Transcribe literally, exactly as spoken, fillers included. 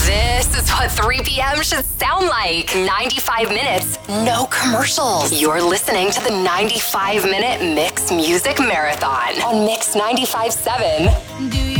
This is what three p.m. should sound like. ninety-five minutes, no commercials. You're listening to the ninety-five minute Mix Music Marathon on Mix ninety-five point seven.